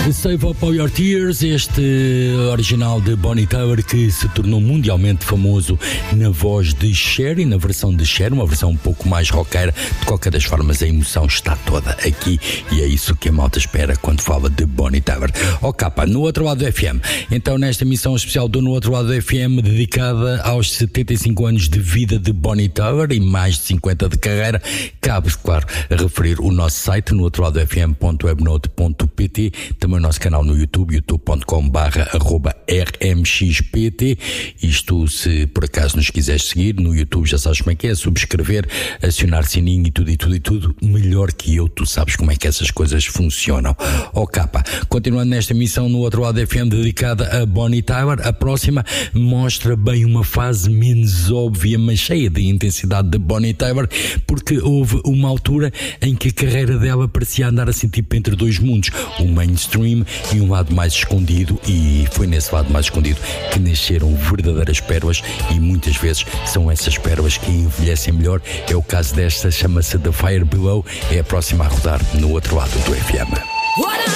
Save Up All Your Tears, este original de Bonnie Tyler que se tornou mundialmente famoso na voz de Cher e na versão de Cher, uma versão um pouco mais roqueira. De qualquer das formas, a emoção está toda aqui e é isso que a malta espera quando fala de Bonnie Tyler. Capa, no outro lado do FM. Então, nesta emissão especial do No Outro Lado do FM, dedicada aos 75 anos de vida de Bonnie Tyler e mais de 50 de carreira, cabe, claro, referir o nosso site, no outro lado do fm.webnote.pt, também o nosso canal no YouTube, youtube.com/rmxpt. Isto, se por acaso nos quiseres seguir no YouTube, já sabes como é que é, subscrever, acionar sininho e tudo, melhor que eu, tu sabes como é que essas coisas funcionam. Capa, continuando nesta missão no outro lado da FM dedicada a Bonnie Tyler, a próxima mostra bem uma fase menos óbvia, mas cheia de intensidade de Bonnie Tyler, porque houve uma altura em que a carreira dela parecia andar assim tipo entre dois mundos, o mainstream e um lado mais escondido, e foi nesse lado mais escondido que nasceram verdadeiras pérolas, e muitas vezes são essas pérolas que envelhecem melhor. É o caso desta, chama-se The Fire Below, é a próxima a rodar no outro lado do FM.